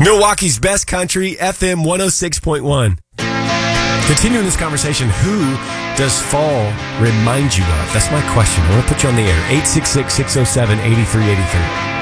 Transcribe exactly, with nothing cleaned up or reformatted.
Milwaukee's best country, F M one oh six point one. Continuing this conversation, who does fall remind you of? That's my question. I want to put you on the air. eight six six, six oh seven, eight three eight three.